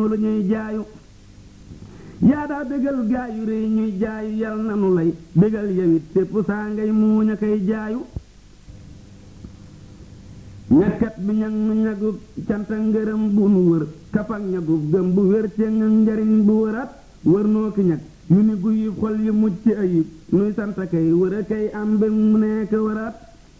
loolu ñuy jaayu yaa daa bégal gaayu réy ñuy jaayu yal nanu lay bégal yawit sépp saa ngay muuñ a kay jaayu ñakkat bi ñag nu ñagub canta ngërëm bu nu wër kapak ñagub gëm bu wér ci njariñ bu wëraat wër noo ki ñag yu ni guyub xol yu mucc ayib nuy sant kay wër a kay am mbég mu nekk wëraat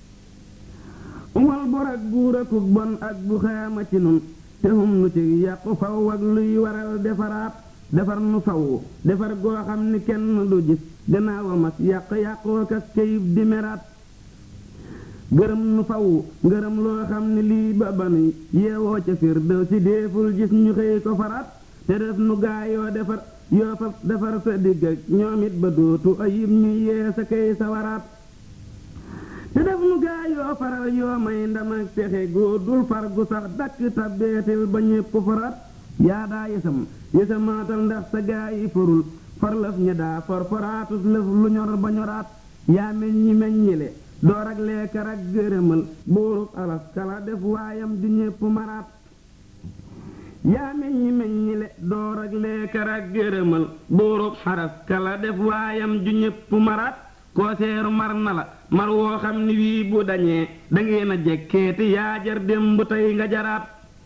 umal bor ak buur akuk bon ak bu xaama ci nun te hum nu ci yàqu faw ak luy waral defaraat defar nu faw defar goo xam ni kenn du gis gannaaw a mas yàqoo kas kayib di meraat gërëm nu faw ngërëm loo xam ni lii ba banuy yeewoo ca firdew si déeful gis ñu xëy ko faraat te def nu gaayoo defar yoo fa defar sa digg ak ñoom it ba dootu ayib ñu yee sa kay sa waraat te def nu gaayoo faral yoo may ndam ak pexe goo dul far gu sax dakk tabbeetil ba ñépp faraat yaa daa yësamaatal ndax sa gaayi farul far lëf ña daa forforaatus lëf lu ñor ba ñoraat yaa meññile door ak leekar ak gërëmal buurub alas kala def waayam ju ñépp maraat yaa meññile door ak leekar ak gërëmal buurub xaras kala def waayam ju ñépp maraat koo seeru mar na la mar woo xam ni wii bu dañee dangeen a jekkeeti yaa jar démb tey nga jaraat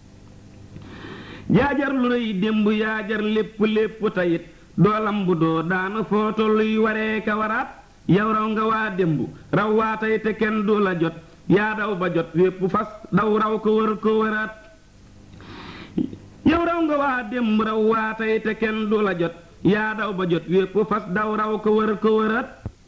yaa jar lu rëy démb yaa jar lépp tayit doolam bu doo daana footo luy waree ka waraat yow raw nga waa démb raw waa tey te kenn du la jot yaa daw ba jot wépp fas daw raw ko wër ko wëraat yow raw nga waa démb raw waa tey te kenn du la jot yaa daw ba jot wépp fas daw raw ko wër ko wëraat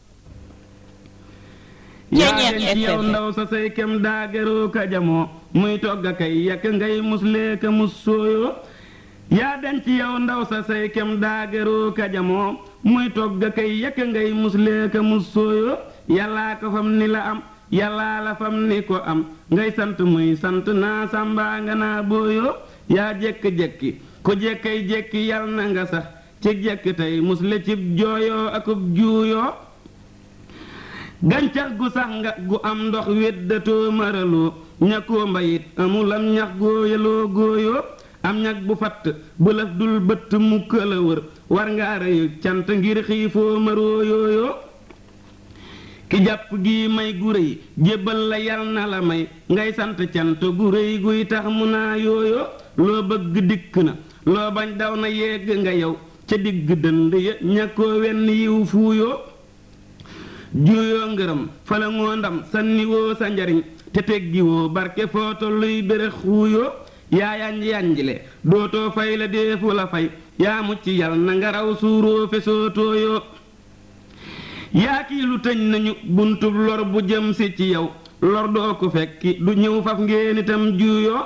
yaa den ci yow ndaw sa say kem daagaroo ka jamoo muy togg kay yekk ngay muslee ka mus sooyoo yaa den ci yow ndaw sa say kem daagaroo ka jamoo muy togg kay yekk ngay muslee ka mus sooyoo yàllaa ko fam ni la am yàllaa la fam ni ko am ngay sant muy sant naa sàmbaa nga naa booyoo yaa jekk-jekki ko jekkay jekki yal na nga sax ci jekk tey musle cib jooyoo akub juuyoo gàncax gu sax nga gu am ndox weddatoo maraloo ñàkkoo mbayit amulam ñax góoyaloo góoyoo am ñag bu fatt bu laf dul bëtt mu këla wër war nga reyu cant ngir xiifoo maroo yooyoo ki jàpp gi may gu réy jébbal la yal na la may ngay sant cant gu réy guy tax mu naa yooyoo loo bëgg dikk na loo bañ daw na yegg nga yow ca digg dënd ya ñàkkoo wenn yiw fuuyoo juuyoo ngërëm fala ngoo ndam sanniwoo sa njariñ te teggiwoo barke footo luy béré xuuyoo yaa yanj-yanjle dootoo fay la deefu la fay yaa mucc yal na nga raw suuroo fesoo tooyoo yaa kii lu tëñ nañu buntub lor bu jëm si ci yow lor doo ko fekki du ñëw faf ngeen itam juuyoo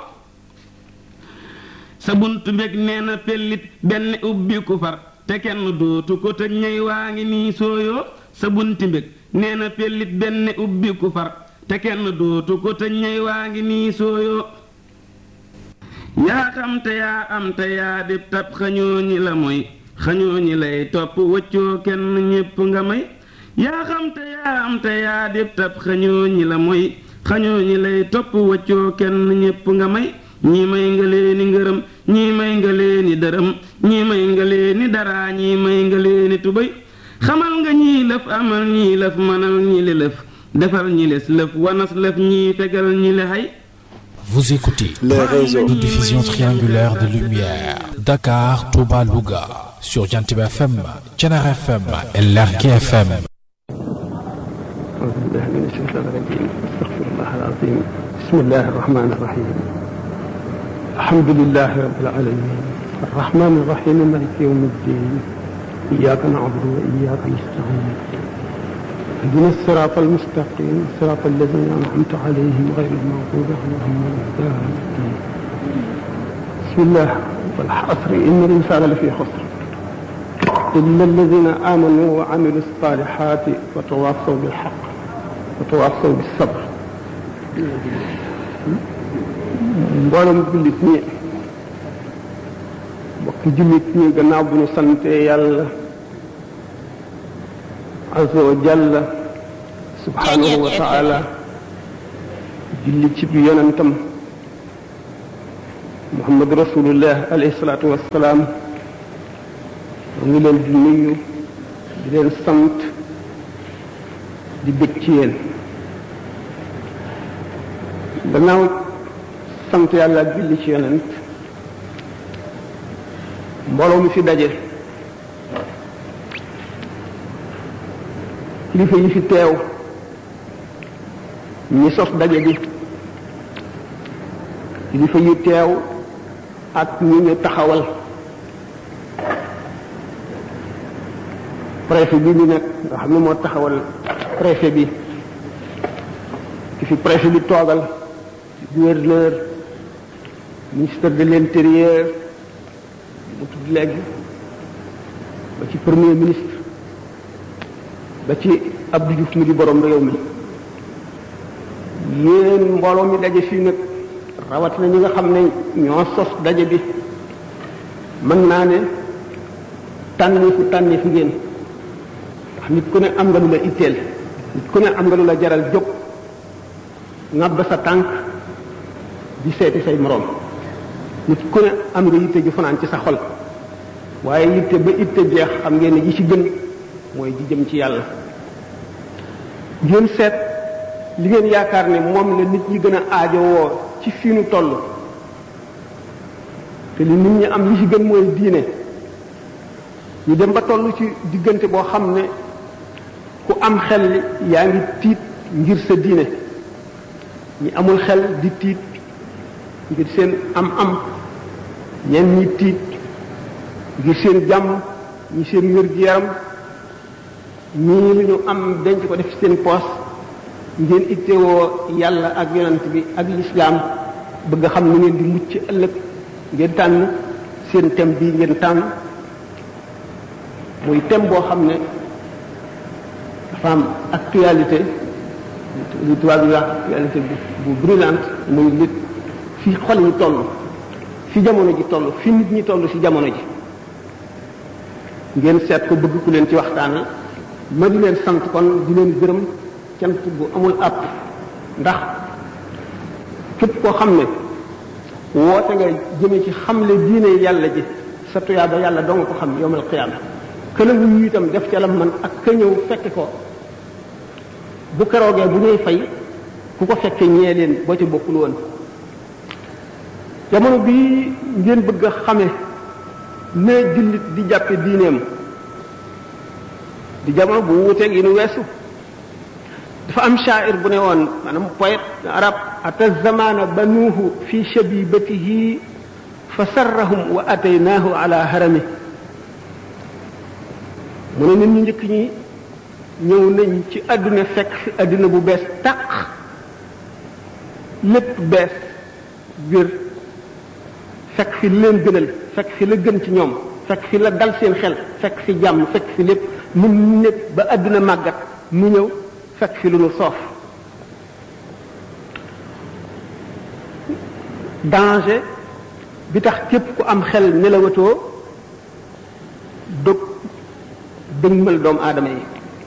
sa bunt mbég nee na pellit benn ubbi ku far te kenn dootu ko tëj ñey waa ngi nii sooyoo sa bunti mbég nee na pellit benn ubbi ku far te kenn dootu ko tëj ñey waa ngi nii sooyoo yaa xam te yaa am te yaa dib tab xañoo ñi la mooy xañoo ñi lay topp wëccoo kenn ñépp nga may yaa xam te yaa am te yaa dib tab xañoo ñi la mooy xañoo ñi lay topp wëccoo kenn ñépp nga may ñii may nga leeni ngërëm ñii may nga leeni dërëm ñii may nga leeni dara ñii may nga leeni tubay xamal nga ñii lëf amal ñii lëf manal ñii li lëf defal ñi les lëf wanas lëf ñii fegal ñi le hay. Vous écoutez les réseaux de diffusion triangulaire de lumière Dakar, Touba, Louga sur Jantib FM, Thiénaba FM et Lergui FM. أعوذ بالله من الشيطان الرجيم استغفر الله العظيم بسم الله الرحمن الرحيم الحمد لله رب العالمين الرحمن الرحيم مالك يوم الدين إياك نعبد وإياك نستعين اهدنا الصراط المستقيم صراط الذين أنعمت عليهم غير المغضوب عليهم ولا الضالين بسم الله والعصر إن الإنسان لفي خسر إلا الذين آمنوا وعملوا الصالحات وتواصوا بالحق وتواصوا بالصبر mboolem jullit ñi bokk jullit ñi gannaaw bu ñu sante yàlla azza wa jalla subhanahu wa taala julli ci bi yonentam Muhammad rasulullah alayhi salaatu wassalaam mu ngi leen di nuyu di leen sant di bëgg ci yéen gannaaw sant yàlla ak julli ci yonent mbooloo mi fi daje kilifa yi fi teew ñi sos daje bi kilifa yi teew ak ñi ñu taxawal préfet bi ñu nekk nga xam ne moo taxawal préfet bi ki fi préfet bi toogal gouverneur ministre de l'intérieur mu tudd léegi ba ci premier ministre ba ci Abdou Diouf mi di borom réew mi yéen mbooloo mi daje fii nag rawatina ñi nga xam ne ñoo sos daje bi mën naa ne tànni fi ngeen ndax nit ku ne am nga lu la itteel nit ku ne am nga lu la jaral jóg ngàbb sa tànk di seeti say moroom nit ku ne am nga yitte ju fanaan ci sa xol waaye yitte ba itte jeex xam ngeen ne ji ci gën mooy ji jëm ci yàlla ngeen seet li ngeen yaakaar ne moom la nit ñi gën a aajowoo ci fii nu toll te li nit ñi am li ci gën mooy diine ñu dem ba toll ci diggante boo xam ne ku am xel yaa ngi tiit ngir sa diine ñi amul xel di tiit ngir seen am ñenn ñi tiit ngir seen jàmm ñi seen wér-gi-yaram ñii li ñu am denc ko def ci seen poos ngeen ittewoo yàlla ak yonent bi ak lislaam bëgg xam ni ngeen di mucc ëllëg ngeen tànn seen thème bii ngeen tànn muy thème boo xam ne dafa am actualité li tubaab yi wax actualité bu brûlante muy nit fi xol yi toll fi jamono ji toll fi nit ñi toll ci jamono ji ngeen seet ko bëgg ku leen ci waxtaanal ma di leen sant kon di leen gërëm cant bu amul àpp ndax képp koo xam ne woote nga jëme ci xamle diine yàlla ji sa tuyaaba yàlla doo nga ko xam yowmal qiyaama këla wuyu itam def ca la man ak ka ñëw fekke ko bu keroogee bu ñuy fay ku ko fekke ñee leen boo ca bokkul woon jamono bii ngeen bëgg a xame ne jullit di jàppe diineem di jamono bu wuuteeg yi nu weesu dafa am sha'ir bu ne woon maanaam poète arab ata zamana banuuhu fi shabibatihi fa sarrahum wa ataynaahu ala harami mu ne nit ñu njëkk ñi ñëw nañ ci àdduna fekk fi àdduna bu bees tàq lépp bees wér fekk fi leen gënal fekk fi la gën ci ñoom fekk fi la dal seen xel fekk fi jàmm fekk fi lépp mun nekk ba àdduna màggat mu ñëw fekk fi lu nu soof danger bi tax képp ku am xel nelawatoo dog dëgmal doomu aadama yi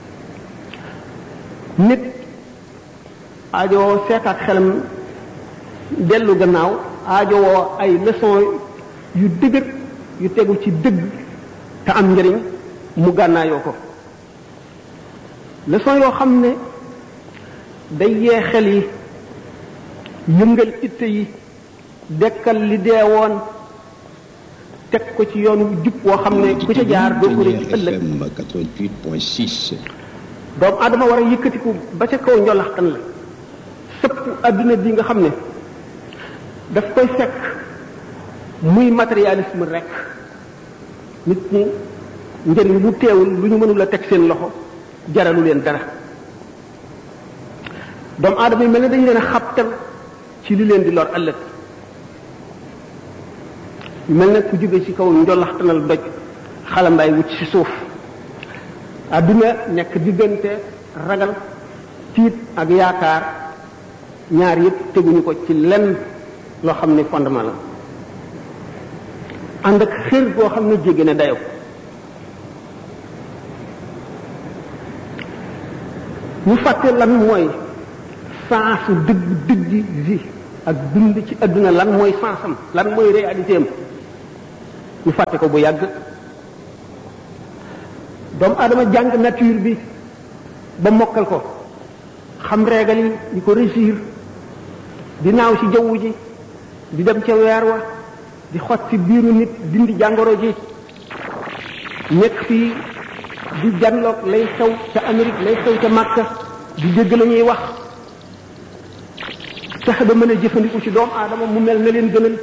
nit aajowoo seet ak xelam dellu gannaaw aajowoo ay leçon yu dëgër yu tegu ci dëgg te am njëriñ mu gànnaayoo ko leçon yoo xam ne day yee xel yi yëngal itte yi dekkal li dee woon teg ko ci yoonu jub woo xam ne ku ca jaar doo ko rëcc ëllëg doomu aadama war a yëkkatiku ba ca kaw njolaxtan la sëpp adduna bi nga xam ne daf koy fekk muy matérialisme rek nit ñi njëriñ lu teewul lu ñu mënul a teg seen loxo jaralu leen dara doomu aadama yi mel ne dañu leen a xabtal ci li leen di lor ëllëg mel ne ku jóge ci kaw njolaxtanal doj xalambaay wut ci suuf adduna nekk diggante ragal tiit ak yaakaar ñaar yëpp teguñu ko ci lenn loo xam ne fondement la ànd ak xër boo xam ne jéggi na dayo ñu fàtte lan mooy sensu dëgg vie ak dund ci adduna lan mooy sensam lan mooy réalité am ñu fàtte ko bu yàgg. doomu aadama jàng nature bi ba mokkal ko xam régal yi di ko régir di naaw ci jaww ji di dem ca weer wa di xot ci biiru nit dindi jàngoro ji nekk fii di janloog lay xew ca Amérique lay xew ca Makka di dégg la ñuy wax fexe ba mën a jëfandiku ci doomu aadama mu mel na leen gënal.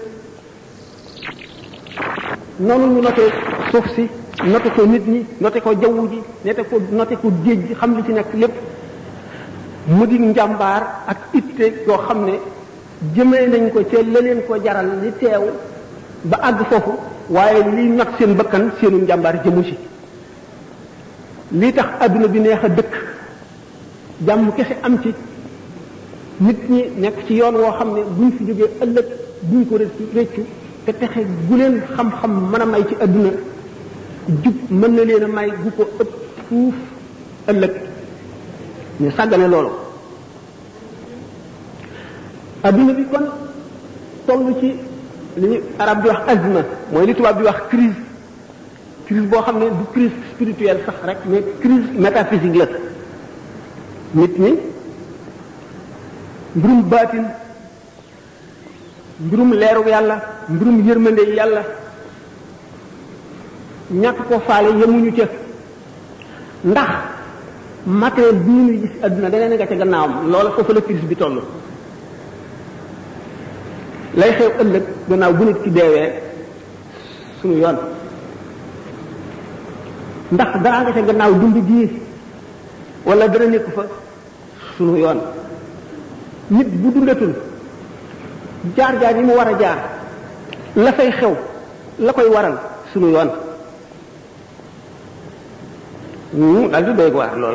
noonu ñu noté suuf si noté ko nit ñi noté ko jaww ji noté ko géej gi xam li ci nekk lépp mu di njàmbaar ak itte yoo xam ne jëmee nañ ko ca la leen ko jaral li teew ba àgg foofu waaye liy not seen bakkan seenu njàmbaar jëmu ci. lii tax adduna bi neex a dëkk jàmm kese am ci nit ñi nekk ci yoon woo xam ne buñ fi jógee ëllëg buñ ko réccu te texe gu leen xam-xam mën a may ci adduna jub mën na leen a may gu ko ëpp fuuf ëllëg ñu sàggane loolu. adduna bi kon toll ci li ñu arab di wax azma mooy li tubaab di wax crise boo xam ne du crise spirituelle sax rek mais crise métaphysique la. nit ñi mbirum baatin mbirum leeru yàlla mbirum yërmande yàlla ñàkk ko faale yemuñu ca ndax matériel bi ñuy gis adduna da nga ca gannaawam loola foofu la crise bi toll. lay xew ëllëg gannaaw bu nit ki deewee suñu yoon ndax dara nga ca gannaaw dund gi wala dara nekk fa suñu yoon. nit bu dundatul jaar-jaar yi mu war a jaar la fay xew la koy waral suñu yoon daal di doy waar lool.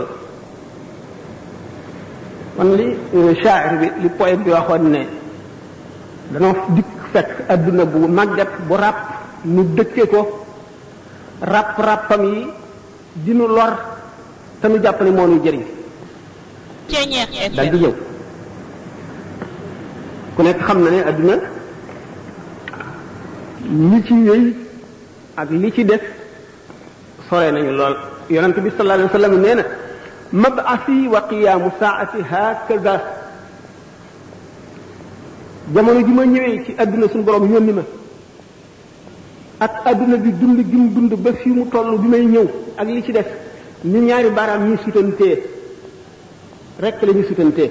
kon li shaa'ir bi li poète bi waxoon ne danoo dikk fekk adduna bu màggat bu ràpp nu dëkke ko ràpp-ràppam yi dinu lor te nu jàpp ne moo nuy jëriñ daal di ñëw. ku nekk xam na ne adduna li ci wéy ak li ci def sore nañu lool. yonent bi sallallahu alayhi wa sallam nee na mab'asi wa qiyaamu saa'ati hakaza jamono ji ma ñëwee ci adduna suñu borom yónni ma ak adduna bi dund gi mu dund ba fii mu toll bi may ñëw ak li ci def ni ñaari baaraam ñuy sutantee rek la ñuy sutantee.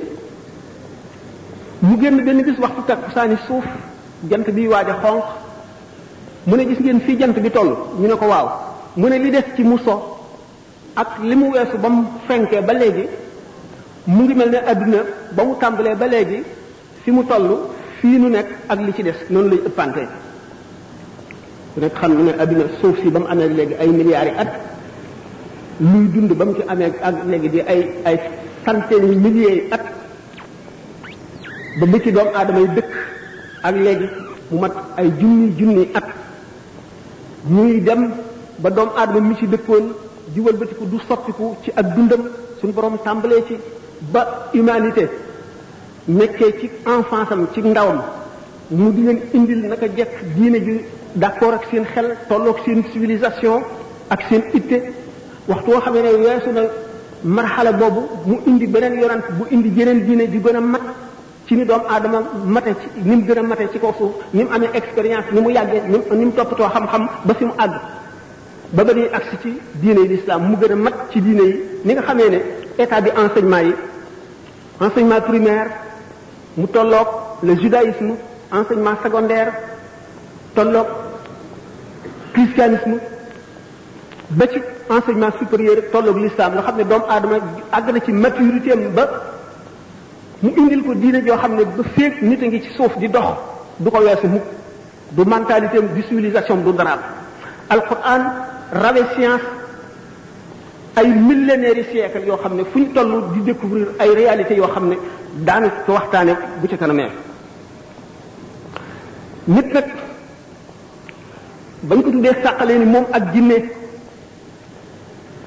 mu génn benn bis waxtu takkusaani suuf jant bi waaj a xonq mu ne gis ngeen fii jant bi toll ñu ne ko waaw mu ne li des ci mu so ak li mu weesu ba mu fenkee ba léegi mu ngi mel ne adduna ba mu tàmbalee ba léegi fi mu toll fii nu nekk ak li ci des noonu lay ëppante. ku nekk xam ne adduna suuf si ba mu amee léegi ay milliards yi at luy dund ba mu ci amee ak léegi di ay centaines yi milliers yi at ba bi ci doomu aadama yi dëkk ak léegi mu mat ay junni at ñuy dem ba doomu aadama mi ci dëkkoon di wëlbatiku du soppiku ci ak dundam suñu borom tàmbalee ci ba humanité nekkee ci enfance am ci ndawam mu di leen indil naka jekk diine ji d'accord ak seen xel tolloog seen civilisation ak seen itte waxtu woo xamee ne weesu na marxala boobu mu indi beneen yonant bu indi jeneen diine di gën a mat ci ni doomu aadama mate ci ni mu gën a mate ci kaw suuf ni mu amee expérience ni mu yàggee ni mu toppatoo xam-xam ba fi mu àgg ba ba ñuy agsi ci diine yi l'islam mu gën a mat ci diine yi ni nga xamee ne état bi enseignement primaire mu tolloog le judaïsme enseignement secondaire tolloog christianisme ba ci enseignement supérieur tolloog l'islam nga xam ne doomu aadama àgg na ci maturité am ba mu indil ko diine joo xam ne ba féeg nit a ngi ci suuf di dox du ko weesu mukk du mentalité am du civilisation du daraam alquran rawe science ay millénaires yi siècle yoo xam ne fu ñu toll di découvrir ay réalités yoo xam ne daanu ko waxtaane bu ci kanamee nit nag bañ ko tuddee sàqalee ni moom ak jinne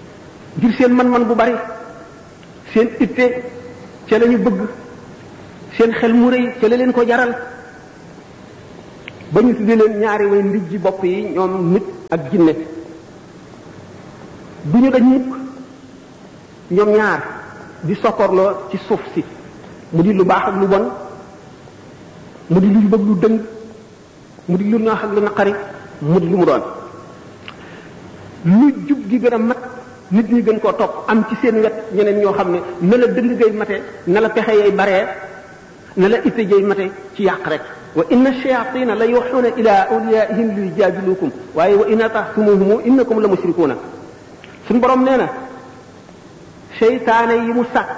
ngir seen man-man bu bari seen itte ca la ñu bëgg seen xel mu rëy ca la leen ko jaral ba ñu tuddee leen ñaari way ndijji bopp yi ñoom nit ak jinne du ñu dañ mukk ñoom ñaar di sokkorloo ci suuf si mu di lu baax ak lu bon mu di lu bëgg lu dëng mu di lu neex ak lu naqari mu di lu mu doon lu jub gi gën a mat nit ñi gën koo topp am ci seen wet ñeneen ñoo xam ne na la dëng gay mate na la pexe yay baree na la itte jay mate ci yàq rek wa inna shayatina la yuxuuna ila awliyaihim li yujadilukum waaye wa in ataxtumuhum innakum la mushrikuuna suñu borom nee na seytaane yi mu sàkk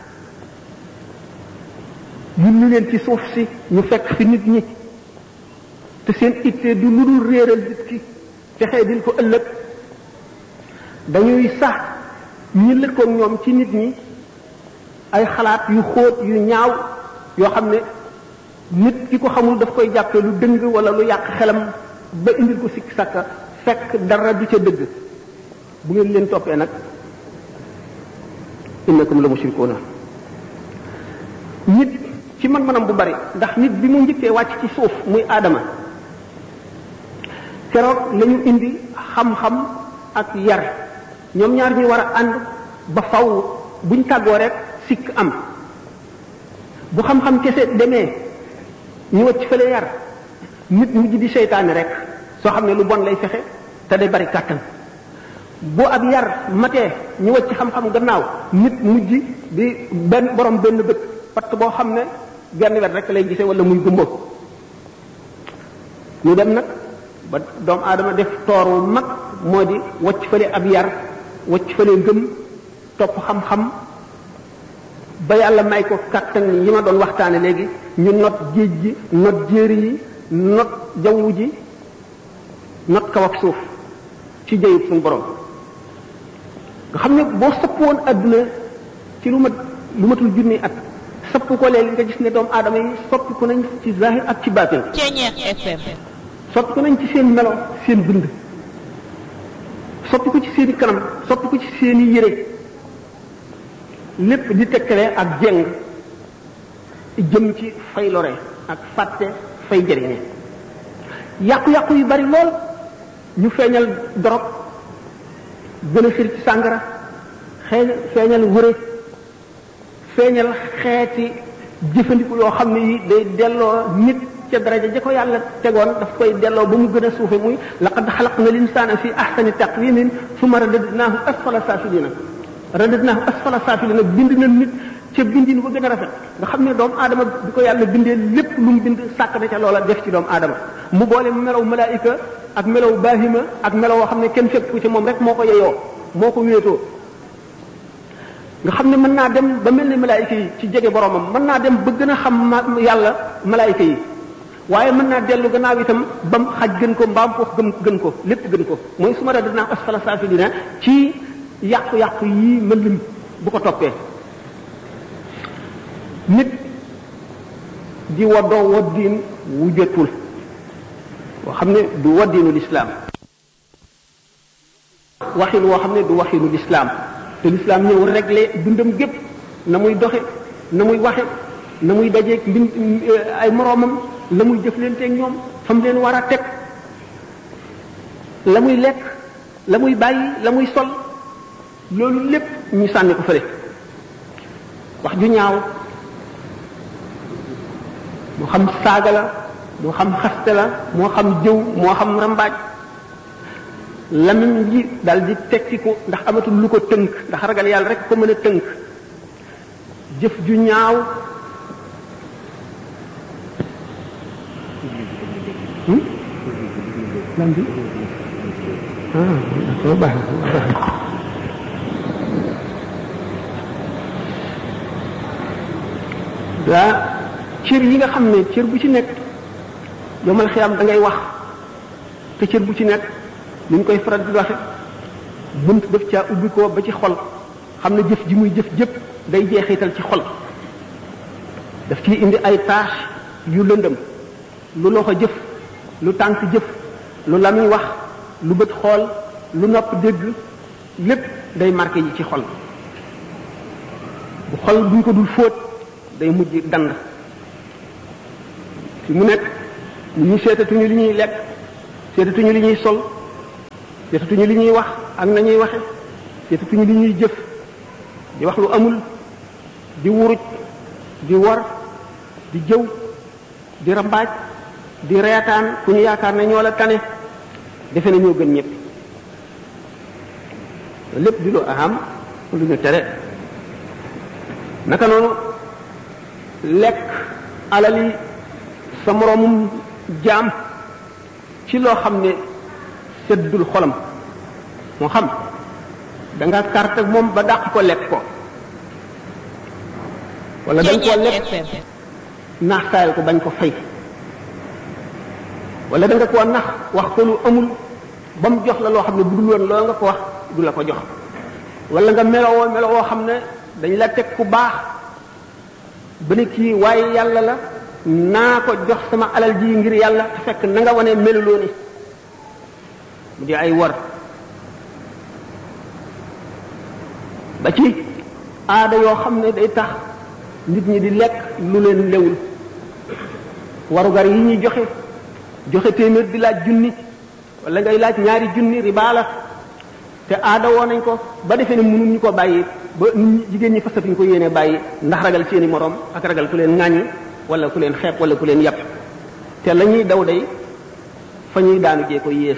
yulli leen ci suuf si ñu fekk fi nit ñi te seen itte du lu dul réeral nit ki texee dil ko ëllëg dañuy sax ñi lëkkoog ñoom ci nit ñi ay xalaat yu xóot yu ñaaw yoo xam ne nit ki ko xamul daf koy jàppee lu dëng wala lu yàq xelam ba indil ko sikk sàkka fekk dara du ca dëgg bu ngeen leen toppee nag innakum la mushrikuuna nit ci man-manam bu bari ndax nit bi mu njëkkee wàcc ci suuf muy aadama keroog la ñu indi xam-xam ak yar ñoom ñaar ñu war a ànd ba faw buñ tàggoo rek sikk am bu xam-xam kese demee ñu wacc fële yar nit mujj di seytaane rek soo xam ne lu bon lay fexe te day bari kàttan bu ab yar matee ñu wacc xam-xam gannaaw nit mujj di benn borom benn bët parce que boo xam ne genn wet rek lay gisee wala muy gumbo ñu dem nag ba doomu aadama def toor wu mag moo di wacc fële ab yar wacc fële ngëm topp xam-xam ba yàlla may ko kàttan yi ma doon waxtaane léegi ñu not géej gi not jéeri yi not jaww ji not kaw ak suuf ci jëyub suñu borom nga xam ne boo sopp woon adduna ci lu matul junni at sopp ko léegi nga gis ne doomu aadama yi soppi ko nañ ci zahir ak ci baatin soppi ko nañ ci seen melo seen bind soppi ko ci seeni kanam soppi ko ci seeni yére lépp di tekkale ak jeng jëm ci fay lore ak fàtte fay jëriñe yàqu-yàqu yu bari lool ñu feeñal dorog gën a xir ci sàngara feeñal wëre feeñal xeeti jëfandiku yoo xam ne yi day delloo nit ca daraja ja ko yàlla tegoon daf koy delloo ba mu gën a suufe muy laqad xalaqna linsaana fi ahsani taqwimin summa radadnaahu asfala saafilina radadnaahu asfala saafilina bind na nit ca bindin ba gën a rafet nga xam ne doomu aadama bi ko yàlla bindee lépp lu mu bind sàkk na ca loola def ci doomu aadama mu boole melaw malaayika ak melaw baahima ak melaw woo xam ne kenn fekk ko ci moom rek moo ko yeyoo moo ko wéetoo nga xam ne mën naa dem ba mel ni malaayika yi ci jege boromam mën naa dem ba gën a xam yàlla malaayika yi waaye mën naa dellu gannaaw itam bam xaj gën ko mbaam foofu gën ko lépp gën ko mooy su ma da dinaa asfala saafilina ci yàqu-yàqu yi ma lim bu ko toppee nit di woddoo woddiin wu jotul woo xam ne du woddiinu lislaam waxin woo xam ne du waxinu lislaam te lislaam ñëw réglé dundam gépp na muy doxe na muy waxe na muy dajeeg ay moroomam la muy jëflanteeg ñoom fam leen war a teg la muy lekk la muy bàyyi la muy sol loolu lépp ñu sànni ko fële wax ju ñaaw moo xam saaga la moo xam xaste la moo xam jëw moo xam rambaaj lamiñ ji dal di tekki ko ndax amatul lu ko tënk ndax ragal yàlla rek ko mën a tënk jëf ju ñaaw lan bi baax daa cër yi nga xam ne cër bu ci nekk yomal xiyaam da ngay wax te cër bu ci nekk ni ñu koy faral di waxe bunt def caa ubbi ko ba ci xol xam ne jëf ji muy jëf jëpp day jeexital ci xol daf ciy indi ay tâche yu lëndëm lu loxo jëf lu tànk jëf lu lamiñ wax lu bët xool lu nopp dégg lépp day marqué yi ci xol bu xol buñ ko dul fóot day mujj dand fi mu nekk ñu seetatuñu li ñuy lekk seetatuñu li ñuy sol seetatuñu li ñuy wax ak nañuy waxe seetatuñu li ñuy jëf di wax lu amul di wuruj di wor di jëw di rambaaj di reetaan ku ñu yaakaar ne ñoo la tane defe na ñoo gën ñëpp lépp di lu aham lu ñu tere naka noonu lekk alali sa moroomum jaam ci loo xam ne seddul xolam moo xam da nga carte ak moom ba dàq ko lekk ko wala da nga koo lekk naax saayal ko bañ ko fay wala da nga koo nax wax ko lu amul ba mu jox la loo xam ne bu dul woon loo nga ko wax du la ko jox wala nga melowoo xam ne dañ la teg ku baax ba ne kii waaye yàlla la naa ko jox sama alal ji ngir yàlla te fekk na nga wane meluloo ni mu di ay war ba ci aada yoo xam ne day tax nit ñi di lekk lu leen lewul warugar yi ñuy joxe téeméer di laaj junni wala ngay laaj ñaari junni riba la te aada woo nañ ko ba defee ne mënuñ ñu ko bàyyi ba jigéen ñi fasatuñ ko yéene bàyyi ndax ragal seeni moroom ak ragal ku leen ŋàññi wala ku leen xeeb wala ku leen yàpp te la ñuy daw day fa ñuy daanu jee ko yées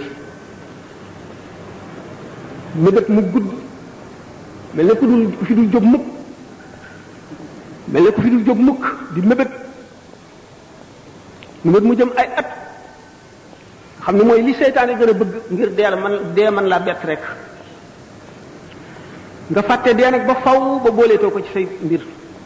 mébét mu gudd mel ne ku fi dul jóg mukk mel ne ku fi dul jóg mukk di mébét mu jëm ay at xam ne mooy li seytaane gën a bëgg ngir dee man laa bett rek nga fàtte dee nag ba faw ba booleetoo ko ci say mbir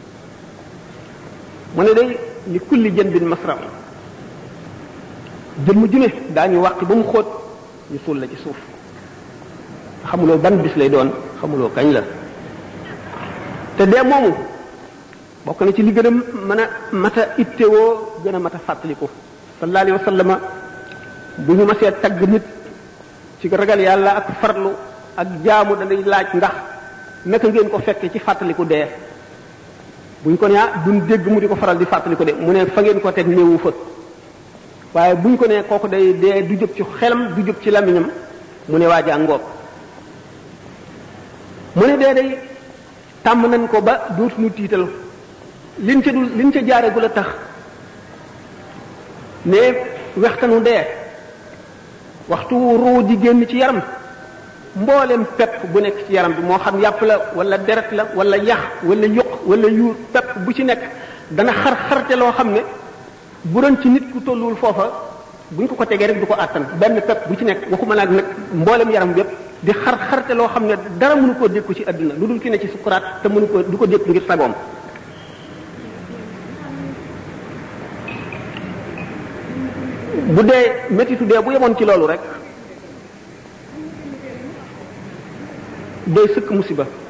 mu ne day li kulli jën bin masra jën mu june daañu wàqi ba mu xóot ñu suul la ci suuf xamuloo ban bis lay doon xamuloo kañ la te dee moomu bokk na ci li gën a mën a mat a ittewoo gën a mat a fàttaliku sallallahu alayhi wa sallama bu ñu masee tagg nit ci ragal yàlla ak farlu ak jaamu dañuy laaj ndax naka ngeen ko fekke ci fàttaliku dee buñ ko ne duñ dégg mu di ko faral di fàttaliku de mu ne fa ngeen ko teg néewu fa waaye buñ ko ne kooku day dee du jóg ci xelam du jóg ci lamiñam mu ne waajaa ngoog mu ne dee day tàmm nañ ko ba dootuñu tiital liñ ca jaare gu la tax ne wextanu dee waxtu ruu di génn ci yaram mboolem pepp bu nekk ci yaram bi moo xam yàpp la wala deret la wala yax wala yuq wala yuur pepp bu ci nekk dana xarte loo xam ne bu doon ci nit ku tolluwul foofa buñ ko tegee rek du ko àttan benn pepp bu ci nekk waxuma laa nag mboolem yaram bi yépp di xarte loo xam ne dara mënu koo dékku ci àdduna lu dul ki ne ci sukuraat te mënu ko du ko dékku ngir sagoom bu dee métitu dee bu yemoon ci loolu rek doy sëkk musiba